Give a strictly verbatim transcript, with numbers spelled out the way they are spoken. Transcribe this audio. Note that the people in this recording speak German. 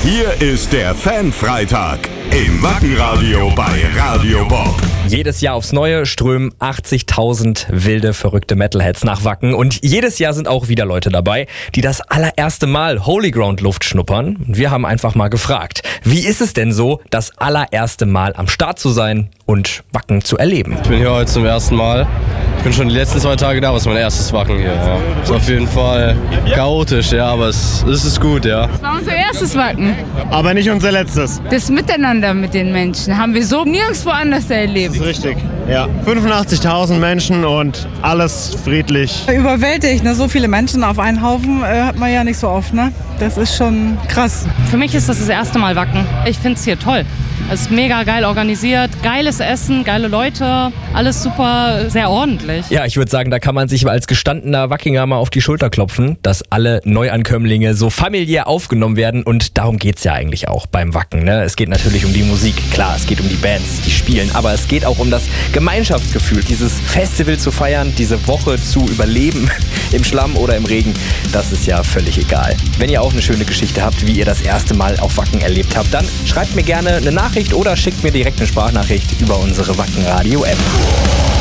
Hier ist der Fan-Freitag im Wackenradio bei Radio Bob. Jedes Jahr aufs Neue strömen achtzigtausend wilde, verrückte Metalheads nach Wacken. Und jedes Jahr sind auch wieder Leute dabei, die das allererste Mal Holy Ground Luft schnuppern. Und wir haben einfach mal gefragt, wie ist es denn so, das allererste Mal am Start zu sein und Wacken zu erleben? Ich bin hier heute zum ersten Mal. Ich bin schon die letzten zwei Tage da, aber es ist mein erstes Wacken hier. Ja. Ist auf jeden Fall chaotisch, ja, aber es, es ist gut, ja. Das war unser erstes Wacken. Aber nicht unser letztes. Das Miteinander mit den Menschen haben wir so nirgendwo anders erlebt. Das ist richtig, ja. fünfundachtzigtausend Menschen und alles friedlich. Überwältigt, ne? So viele Menschen auf einen Haufen äh, hat man ja nicht so oft, ne? Das ist schon krass. Für mich ist das das erste Mal Wacken. Ich finde es hier toll. Es ist mega geil organisiert, geiles Essen, geile Leute, alles super, sehr ordentlich. Ja, ich würde sagen, da kann man sich als gestandener Wackinger mal auf die Schulter klopfen, dass alle Neuankömmlinge so familiär aufgenommen werden, und darum geht's ja eigentlich auch beim Wacken, ne? Es geht natürlich um die Musik, klar, es geht um die Bands, die spielen, aber es geht auch um das Gemeinschaftsgefühl, dieses Festival zu feiern, diese Woche zu überleben, im Schlamm oder im Regen, das ist ja völlig egal. Wenn ihr auch eine schöne Geschichte habt, wie ihr das erste Mal auf Wacken erlebt habt, dann schreibt mir gerne eine Nachricht oder schickt mir direkt eine Sprachnachricht über unsere Wackenradio-App.